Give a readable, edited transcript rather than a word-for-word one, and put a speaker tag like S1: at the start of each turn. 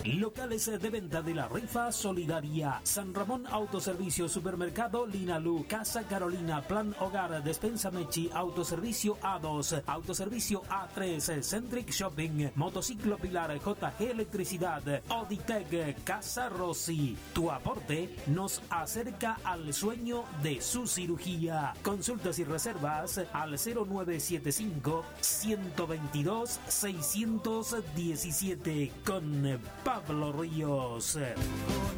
S1: Locales de venta de la rifa solidaria: San Ramón Autoservicio, Supermercado Linalú, Casa Carolina, Plan Hogar, Despensa Mechi, Autoservicio A2, Autoservicio A3, Centric Shopping, Motociclo Pilar, JG Electricidad, Oditec, Casa Rossi. Tu aporte nos acerca al sueño de su cirugía. Consultas y reservas al 0975 122 617 con Pablo Ríos.